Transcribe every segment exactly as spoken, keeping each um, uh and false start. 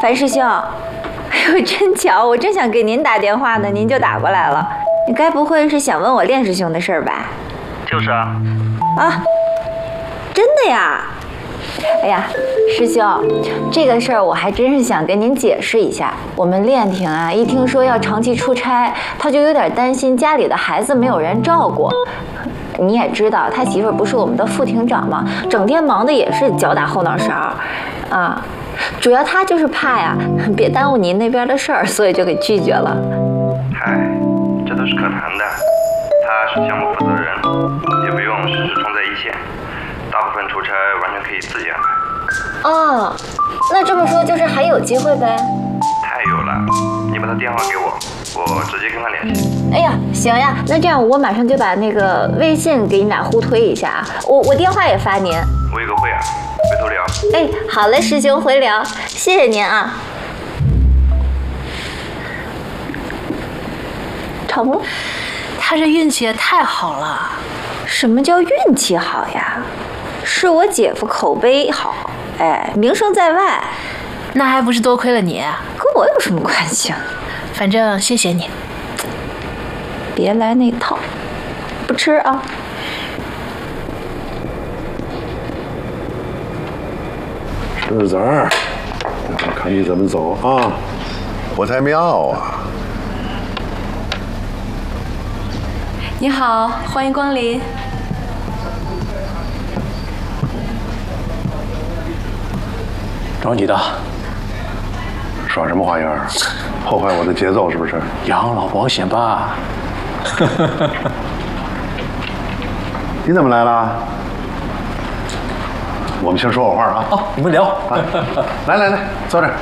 樊师兄，哎呦，真巧，我正想给您打电话呢，您就打过来了。你该不会是想问我练师兄的事儿吧？ 就是啊。 啊，真的呀？哎呀，师兄，这个事儿我还真是想跟您解释一下。我们练亭啊，一听说要长期出差，他就有点担心家里的孩子没有人照顾。你也知道，他媳妇儿不是我们的副亭长吗？整天忙的也是脚打后脑勺，啊，主要他就是怕呀，别耽误您那边的事儿，所以就给拒绝了。 嗨，这都是可谈的。他是项目负责人，也不用时时冲在一线，大部分出差完全可以自己安排。 哦，那这么说就是还有机会呗？ 太有了，你把他电话给我，我直接跟他联系。 哎呀，行呀，那这样我马上就把那个微信给你俩互推一下啊，我我电话也发您。 我有个会啊，回头聊。 哎，好嘞，师兄回聊，谢谢您啊。成了。 他这运气也太好了。 什么叫运气好呀？是我姐夫口碑好，哎，名声在外。 那还不是多亏了你？ 跟我有什么关系啊？ 反正谢谢你。 别来那套，不吃啊。 石子儿，看你怎么走啊！不太妙啊！ 你好，欢迎光临。 找你的。 耍什么花样？破坏我的节奏是不是？ 养老保险吧。 你怎么来了？我们先说会话啊。 哦，你们聊。 啊、来来来，坐这儿。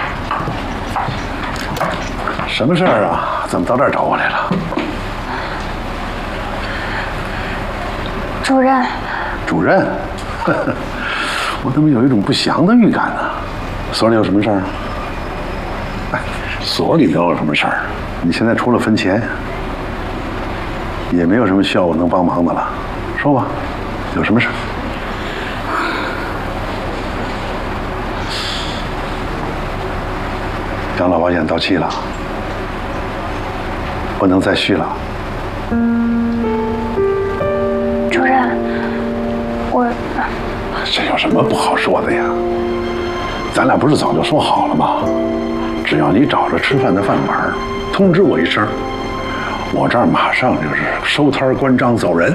什么事儿啊？怎么到这儿找我来了？ 主任。 主任，我怎么有一种不祥的预感呢？所里有什么事儿？哎，所里能有什么事儿？你现在除了分钱，也没有什么需要我能帮忙的了。说吧，有什么事？养老保险到期了，不能再续了。 主任，我这有什么不好说的呀？咱俩不是早就说好了吗？只要你找着吃饭的饭碗，通知我一声，我这儿马上就是收摊关张走人。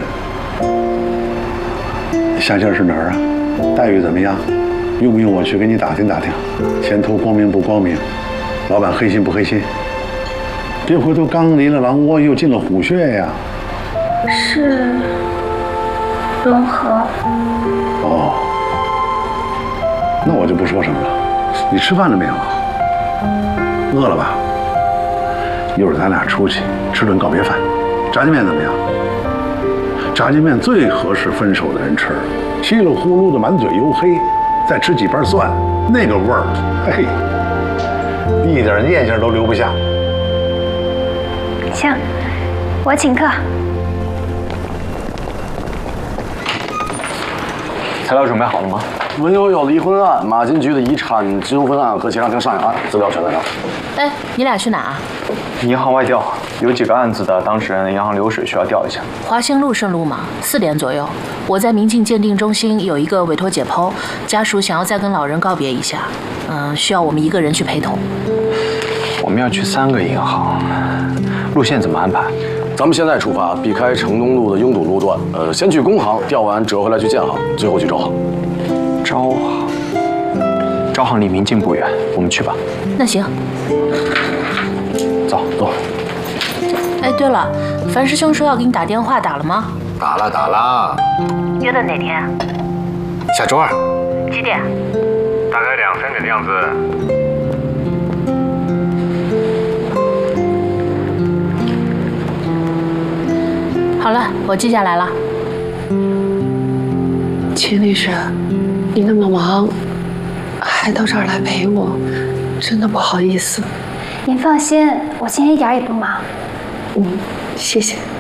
下家是哪儿啊？待遇怎么样？用不用我去给你打听打听？前途光明不光明？老板黑心不黑心？别回头刚离了狼窝又进了虎穴呀！ 是融合。 哦，那我就不说什么了。你吃饭了没有？饿了吧？一会儿咱俩出去吃顿告别饭，炸酱面怎么样？炸酱面最合适分手的人吃，稀里呼噜的满嘴油黑，再吃几瓣蒜，那个味儿，嘿，一点念想都留不下。 行，我请客。 材料准备好了吗？ 文悠悠离婚案、马金菊的遗产纠纷案和前两天上演案资料全在上。 哎，你俩去哪啊？ 银行外调，有几个案子的当事人银行流水需要调一下。 华兴路顺路嘛，四点左右，我在民境鉴定中心有一个委托解剖，家属想要再跟老人告别一下，嗯，需要我们一个人去陪同。 我们要去三个银行，路线怎么安排？ 咱们现在出发，避开城东路的拥堵路段，呃，先去工行调完折回来去建行，最后去招行。 招行，招行离民境不远，我们去吧。 那行。 走走。 哎，对了，樊师兄说要给你打电话，打了吗？ 打了打了。 约的哪天？ 下周二。 几点？ 大概两三点的样子。 好了，我记下来了。 秦律师，你那么忙，还到这儿来陪我，真的不好意思。 您放心，我今天一点也不忙。 嗯，谢谢。